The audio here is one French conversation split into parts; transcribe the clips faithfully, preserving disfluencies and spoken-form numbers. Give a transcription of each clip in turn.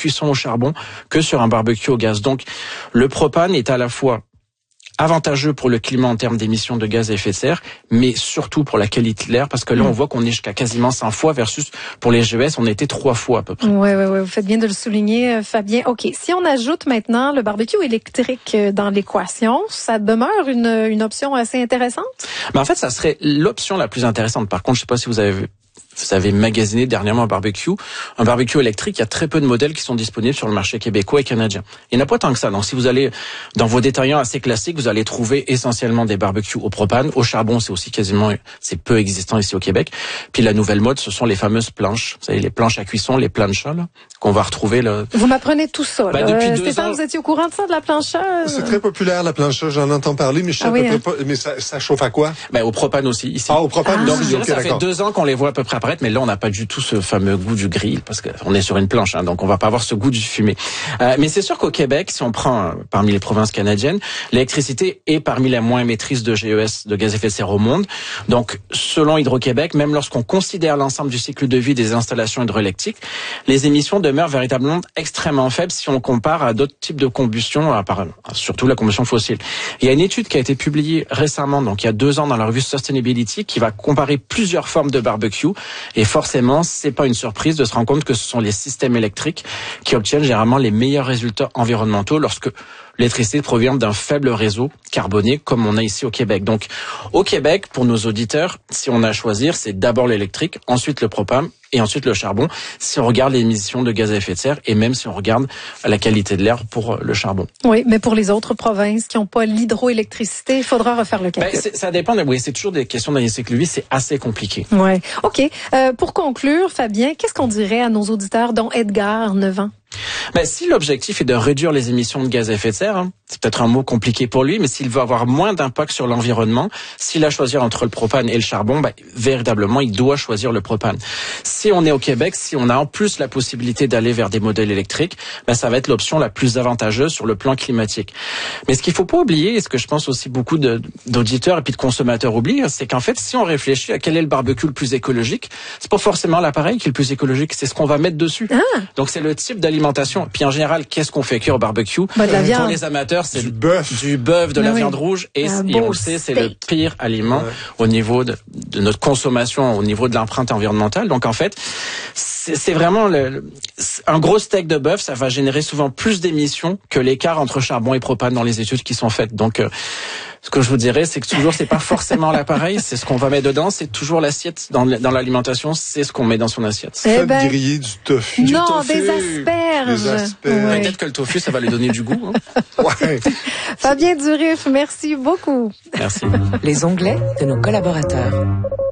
cuisson au charbon que sur un barbecue au gaz. Donc, le propane est à la fois avantageux pour le climat en termes d'émissions de gaz à effet de serre, mais surtout pour la qualité de l'air, parce que là, on voit qu'on est jusqu'à quasiment cent fois versus pour les G E S, on était trois fois à peu près. Oui, oui, oui, vous faites bien de le souligner, Fabien. OK, si on ajoute maintenant le barbecue électrique dans l'équation, ça demeure une, une option assez intéressante? Mais en fait, ça serait l'option la plus intéressante. Par contre, je ne sais pas si vous avez vu. Vous avez magasiné dernièrement un barbecue. Un barbecue électrique, il y a très peu de modèles qui sont disponibles sur le marché québécois et canadien. Il n'y en a pas tant que ça. Donc, si vous allez dans vos détaillants assez classiques, vous allez trouver essentiellement des barbecues au propane. Au charbon, c'est aussi quasiment, c'est peu existant ici au Québec. Puis la nouvelle mode, ce sont les fameuses planches. Vous savez, les planches à cuisson, les planchas, là, qu'on va retrouver, là. Vous m'apprenez tout ça, ben, là. depuis euh, deux Stéphane, ans... vous étiez au courant de ça, de la plancha? C'est très populaire, la plancha. J'en entends parler, mais je sais ah, à oui, peu hein. près pas. Mais ça, ça chauffe à quoi? Ben, au propane aussi, ici. Ah, au propane, ah. donc, Donc, je dirais, okay, ça d'accord. fait deux ans qu'on les voit à peu près apparaître, mais là, on n'a pas du tout ce fameux goût du grill, parce qu'on est sur une planche, hein, donc on va pas avoir ce goût du fumé. Euh, mais c'est sûr qu'au Québec, si on prend euh, parmi les provinces canadiennes, l'électricité est parmi les moins émettrices de G E S, de gaz à effet de serre au monde. Donc, selon Hydro-Québec, même lorsqu'on considère l'ensemble du cycle de vie des installations hydroélectriques, les émissions demeurent véritablement extrêmement faibles si on compare à d'autres types de combustion, à part, surtout la combustion fossile. Il y a une étude qui a été publiée récemment, donc il y a deux ans dans la revue Sustainability, qui va comparer plusieurs formes de barbecue, et forcément, c'est pas une surprise de se rendre compte que ce sont les systèmes électriques qui obtiennent généralement les meilleurs résultats environnementaux lorsque l'électricité provient d'un faible réseau carboné comme on a ici au Québec. Donc, au Québec, pour nos auditeurs, si on a à choisir, c'est d'abord l'électrique, ensuite le propane et ensuite le charbon, si on regarde les émissions de gaz à effet de serre et même si on regarde la qualité de l'air pour le charbon. Oui, mais pour les autres provinces qui n'ont pas l'hydroélectricité, il faudra refaire le calcul. Ben, ça dépend. Oui, c'est toujours des questions d'un cycle de vie, c'est assez compliqué. Oui. OK. Euh, pour conclure, Fabien, qu'est-ce qu'on dirait à nos auditeurs, dont Edgar, neuf ans? Ben, si l'objectif est de réduire les émissions de gaz à effet de serre, hein, c'est peut-être un mot compliqué pour lui, mais s'il veut avoir moins d'impact sur l'environnement, s'il a à choisir entre le propane et le charbon, ben, véritablement, il doit choisir le propane. Si on est au Québec, si on a en plus la possibilité d'aller vers des modèles électriques, ben, ça va être l'option la plus avantageuse sur le plan climatique. Mais ce qu'il faut pas oublier, et ce que je pense aussi beaucoup de, d'auditeurs et puis de consommateurs oublient, c'est qu'en fait, si on réfléchit à quel est le barbecue le plus écologique, c'est pas forcément l'appareil qui est le plus écologique, c'est ce qu'on va mettre dessus. Ah. Donc, c'est le type d'alimentation. Puis en général, qu'est-ce qu'on fait cuire au barbecue? Bah, de la viande. Pour les amateurs, c'est du bœuf, du bœuf, de ah la oui. viande rouge, et, Un et on beau le sait, c'est steak. le pire aliment ouais. au niveau de, de notre consommation, au niveau de l'empreinte environnementale. Donc en fait, c'est, c'est vraiment le, le, un gros steak de bœuf, ça va générer souvent plus d'émissions que l'écart entre charbon et propane dans les études qui sont faites. Donc euh, ce que je vous dirais, c'est que toujours, c'est pas forcément l'appareil, c'est ce qu'on va mettre dedans, c'est toujours l'assiette dans, dans l'alimentation, c'est ce qu'on met dans son assiette. Eh Faites ben, griller du tofu. Non, du tofu. des asperges. Des asperges. Ouais. Peut-être que le tofu, ça va lui donner du goût. Hein. Ouais. Fabien Durif, merci beaucoup. Merci. Les onglets de nos collaborateurs.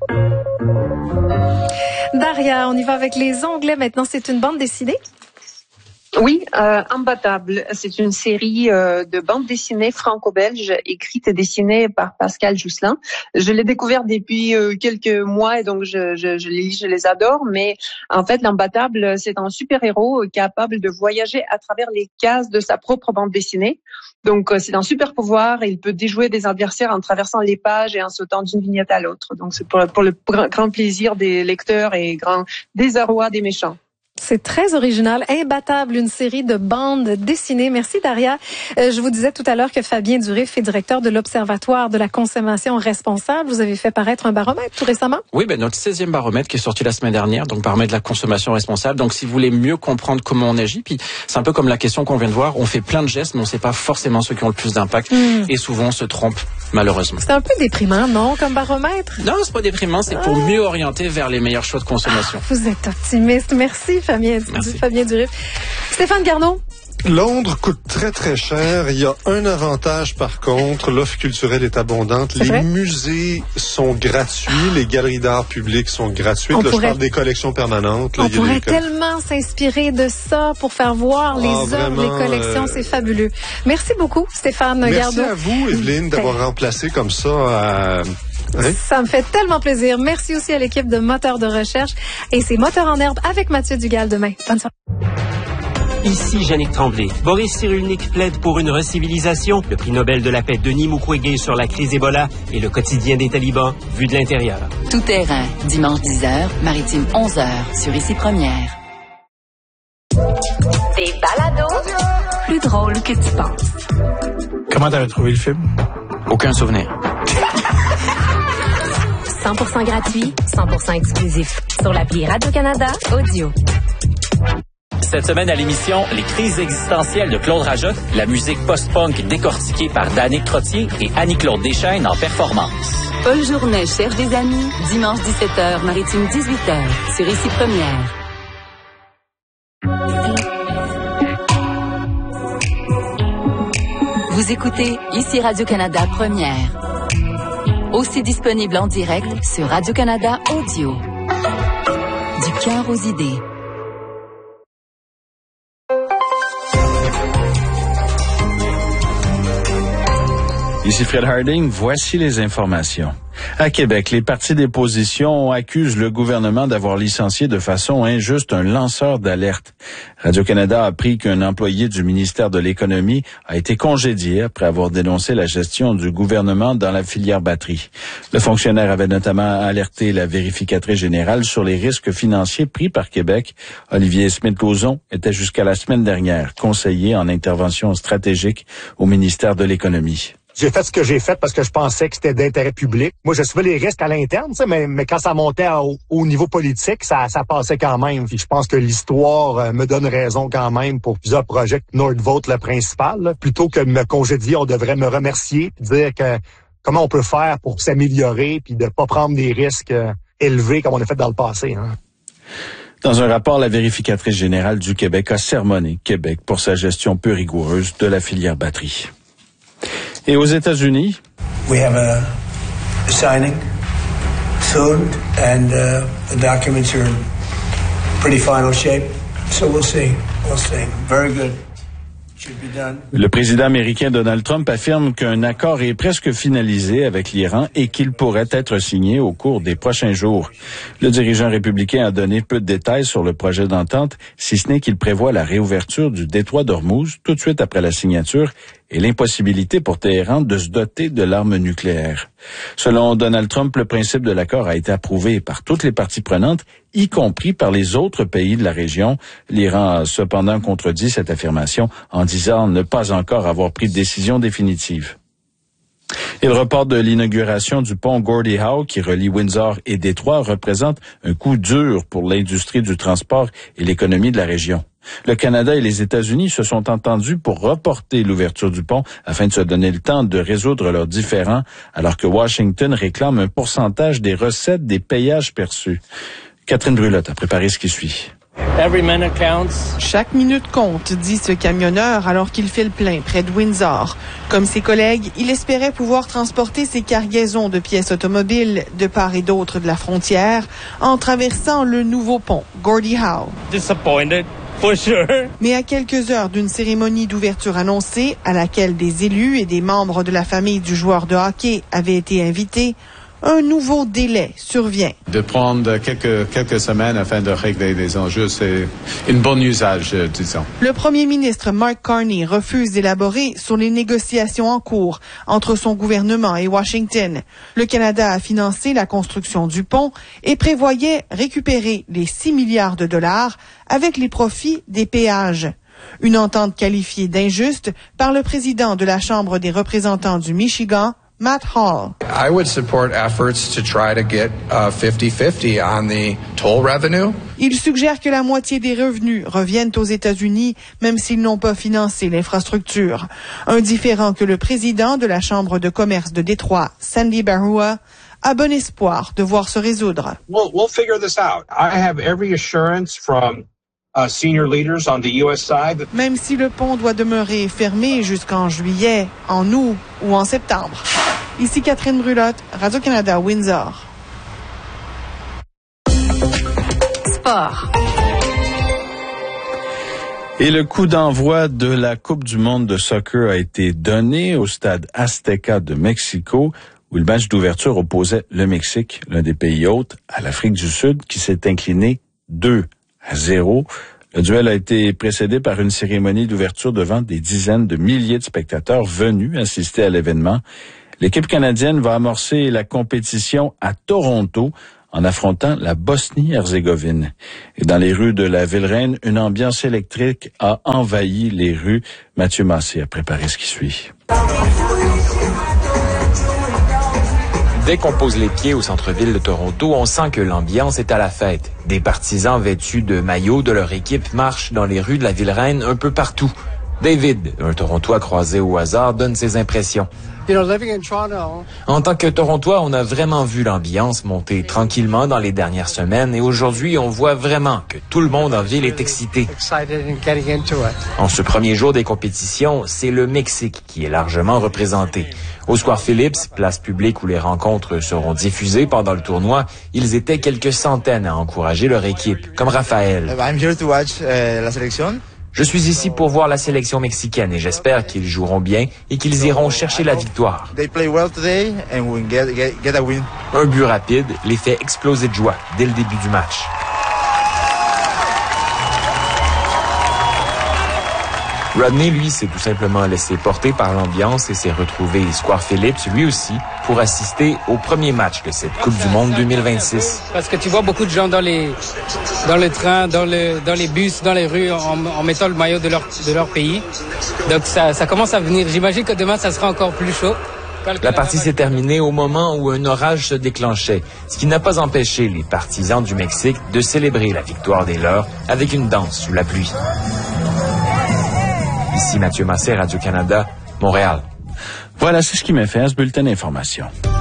Daria, on y va avec les onglets maintenant. C'est une bande dessinée? Oui, euh, Imbattable. C'est une série euh, de bandes dessinées franco-belges écrites et dessinées par Pascal Jousselin. Je l'ai découvert depuis euh, quelques mois et donc je, je, je les lis, je les adore. Mais en fait, l'Imbattable, c'est un super-héros capable de voyager à travers les cases de sa propre bande dessinée. Donc, euh, c'est un super pouvoir et il peut déjouer des adversaires en traversant les pages et en sautant d'une vignette à l'autre. Donc, c'est pour, pour le grand plaisir des lecteurs et grand désarroi des méchants. C'est très original, Imbattable, une série de bandes dessinées. Merci Daria. Euh, je vous disais tout à l'heure que Fabien Durif est directeur de l'Observatoire de la consommation responsable. Vous avez fait paraître un baromètre tout récemment? Oui, ben notre seizième baromètre qui est sorti la semaine dernière, donc baromètre de la consommation responsable. Donc si vous voulez mieux comprendre comment on agit, puis c'est un peu comme la question qu'on vient de voir, on fait plein de gestes, mais on ne sait pas forcément ceux qui ont le plus d'impact, mmh. et souvent on se trompe malheureusement. C'est un peu déprimant, non, comme baromètre? Non, c'est pas déprimant, c'est pour ah. mieux orienter vers les meilleurs choix de consommation. Ah, vous êtes optimiste. Merci Fabien, Merci. Fabien Durif. Stéphane Garneau. Londres coûte très, très cher. Il y a un avantage, par contre. L'offre culturelle est abondante. C'est les vrai? musées sont gratuits. Les galeries d'art public sont gratuites. On Là, pourrait... je parle des collections permanentes. Là, On il y a pourrait des... tellement s'inspirer de ça pour faire voir les ah, œuvres, vraiment, les collections. Euh... C'est fabuleux. Merci beaucoup, Stéphane Merci Garneau. à vous, Evelyne, d'avoir hey. remplacé comme ça à... Hein? Ça me fait tellement plaisir. Merci aussi à l'équipe de Moteurs de recherche. Et c'est Moteurs en herbe avec Mathieu Dugal demain. Bonne soirée. Ici Yannick Tremblay. Boris Cyrulnik plaide pour une recivilisation. Le prix Nobel de la paix Denis Mukwege sur la crise Ebola et le quotidien des talibans vu de l'intérieur. Tout terrain, dimanche dix heures, maritime onze heures sur Ici Première. Des drôle que tu penses. Comment t'avais trouvé le film? Aucun souvenir. cent pour cent gratuit, cent pour cent exclusif. Sur l'appli Radio-Canada Audio. Cette semaine à l'émission, les crises existentielles de Claude Rajotte, la musique post-punk décortiquée par Danick Trottier et Annie-Claude Deschaines en performance. Paul Journet cherche des amis, dimanche dix-sept heures, Maritime dix-huit heures, sur Ici Première. Vous écoutez Ici Radio-Canada Première. Aussi disponible en direct sur Radio-Canada Audio. Du cœur aux idées. Ici Fred Harding, voici les informations. À Québec, les partis d'opposition accusent le gouvernement d'avoir licencié de façon injuste un lanceur d'alerte. Radio-Canada a appris qu'un employé du ministère de l'Économie a été congédié après avoir dénoncé la gestion du gouvernement dans la filière batterie. Le fonctionnaire avait notamment alerté la vérificatrice générale sur les risques financiers pris par Québec. Olivier Smith-Lauzon était jusqu'à la semaine dernière conseiller en intervention stratégique au ministère de l'Économie. J'ai fait ce que j'ai fait parce que je pensais que c'était d'intérêt public. Moi, je suivais les risques à l'interne, mais, mais quand ça montait au, au niveau politique, ça, ça passait quand même. Puis je pense que l'histoire me donne raison quand même pour plusieurs projets. Nordvolt, le principal, là. Plutôt que de me congédier, on devrait me remercier et dire que comment on peut faire pour s'améliorer puis de pas prendre des risques euh, élevés comme on a fait dans le passé. Hein. Dans un rapport, la vérificatrice générale du Québec a sermonné Québec pour sa gestion peu rigoureuse de la filière batterie. Et aux États-Unis, we have a signing soon, and uh, the documents are in pretty final shape. So we'll see. We'll see. Very good. Should be done. Le président américain Donald Trump affirme qu'un accord est presque finalisé avec l'Iran et qu'il pourrait être signé au cours des prochains jours. Le dirigeant républicain a donné peu de détails sur le projet d'entente, si ce n'est qu'il prévoit la réouverture du détroit d'Ormuz tout de suite après la signature et l'impossibilité pour Téhéran de se doter de l'arme nucléaire. Selon Donald Trump, le principe de l'accord a été approuvé par toutes les parties prenantes, y compris par les autres pays de la région. L'Iran a cependant contredit cette affirmation en disant ne pas encore avoir pris de décision définitive. Et le report de l'inauguration du pont Gordie Howe qui relie Windsor et Détroit représente un coup dur pour l'industrie du transport et l'économie de la région. Le Canada et les États-Unis se sont entendus pour reporter l'ouverture du pont afin de se donner le temps de résoudre leurs différends, alors que Washington réclame un pourcentage des recettes des payages perçus. Catherine Brulotte a préparé ce qui suit. Every minute counts. Chaque minute compte, dit ce camionneur alors qu'il fait le plein près de Windsor. Comme ses collègues, il espérait pouvoir transporter ses cargaisons de pièces automobiles de part et d'autre de la frontière en traversant le nouveau pont, Gordie Howe. Disappointed. For sure. Mais à quelques heures d'une cérémonie d'ouverture annoncée, à laquelle des élus et des membres de la famille du joueur de hockey avaient été invités, un nouveau délai survient. De prendre quelques, quelques semaines afin de régler les enjeux, c'est une bonne usage, disons. Le premier ministre Mark Carney refuse d'élaborer sur les négociations en cours entre son gouvernement et Washington. Le Canada a financé la construction du pont et prévoyait récupérer les six milliards de dollars avec les profits des péages. Une entente qualifiée d'injuste par le président de la Chambre des représentants du Michigan, Matt Hall. I would support efforts to try to get uh, fifty-fifty on the toll revenue. Il suggère que la moitié des revenus reviennent aux États-Unis, même s'ils n'ont pas financé l'infrastructure. Un différend que le président de la Chambre de commerce de Détroit, Sandy Barua, a bon espoir de voir se résoudre. We'll, we'll figure this out. I have every assurance from Uh, senior leaders on the U S side. Même si le pont doit demeurer fermé jusqu'en juillet, en août ou en septembre. Ici Catherine Brulotte, Radio-Canada, Windsor. Sport. Et le coup d'envoi de la Coupe du monde de soccer a été donné au stade Azteca de Mexico, où le match d'ouverture opposait le Mexique, l'un des pays hôtes, à l'Afrique du Sud, qui s'est incliné deux à zéro. Le duel a été précédé par une cérémonie d'ouverture devant des dizaines de milliers de spectateurs venus assister à l'événement. L'équipe canadienne va amorcer la compétition à Toronto en affrontant la Bosnie-Herzégovine. Et dans les rues de la Ville-Reine, une ambiance électrique a envahi les rues. Mathieu Massé a préparé ce qui suit. Dès qu'on pose les pieds au centre-ville de Toronto, on sent que l'ambiance est à la fête. Des partisans vêtus de maillots de leur équipe marchent dans les rues de la Ville-Reine un peu partout. David, un Torontois croisé au hasard, donne ses impressions. En tant que Torontois, on a vraiment vu l'ambiance monter tranquillement dans les dernières semaines et aujourd'hui, on voit vraiment que tout le monde en ville est excité. En ce premier jour des compétitions, c'est le Mexique qui est largement représenté. Au Square Phillips, place publique où les rencontres seront diffusées pendant le tournoi, ils étaient quelques centaines à encourager leur équipe, comme Raphaël. I'm here to watch uh, la sélection. Je suis ici pour voir la sélection mexicaine et j'espère qu'ils joueront bien et qu'ils iront chercher la victoire. They play well today and we get, get, get a win. Un but rapide les fait exploser de joie dès le début du match. Rodney, lui, s'est tout simplement laissé porter par l'ambiance et s'est retrouvé Square Phillips, lui aussi, pour assister au premier match de cette Coupe du Monde deux mille vingt-six. Parce que tu vois beaucoup de gens dans les dans le train, dans le dans les bus, dans les rues, en, en mettant le maillot de leur de leur pays. Donc ça ça commence à venir. J'imagine que demain ça sera encore plus chaud. La partie s'est terminée au moment où un orage se déclenchait, ce qui n'a pas empêché les partisans du Mexique de célébrer la victoire des leurs avec une danse sous la pluie. Ici Mathieu Massé, Radio-Canada, Montréal. Voilà, c'est ce qui m'a fait à ce bulletin d'information.